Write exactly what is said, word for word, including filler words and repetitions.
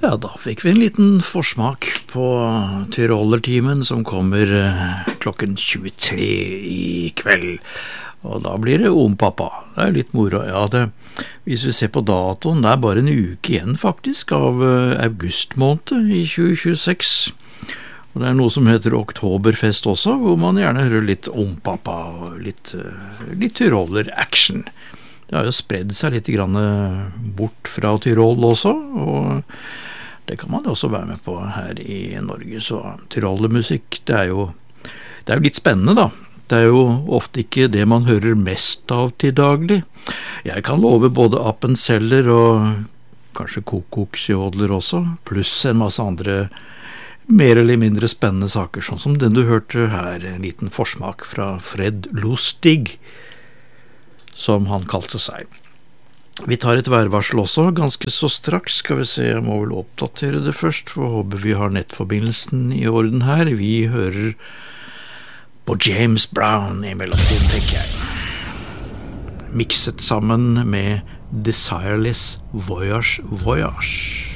Ja, da fikk vi en liten forsmak på Tyrolertimen som kommer eh, klokken tjuetre i kveld. Og da blir det om pappa. Det er litt moro. Ja, det, hvis vi ser på datoen, det er bare en uke igjen faktisk av eh, august måned i tjue tjueseks. Og det er noe som heter Oktoberfest også, hvor man gjerne hører litt om pappa og litt, eh, litt Tyroler-action. Det har jo spredd seg litt grann bort fra Tyrol også, og det kan man jo også være med på her i Norge. Så Tyrolermusikk, det er jo, det er jo litt spennende da. Det er jo ofte ikke det man hører mest av til daglig. Jeg kan love både Appenzeller og kanskje Kuckucksjodler også, pluss en masse andre mer eller mindre spennende saker, sånn som den du hørte her, en liten forsmak fra Fred Lustig, som han kalte seg. Vi tar et værvarsel også, ganske så straks. Skal vi se, jeg må vel oppdatere det først, for håper vi har nettforbindelsen i orden her. Vi hører på James Brown i mellomtiden, tenker jeg. Mikset sammen med Desireless Voyage Voyage.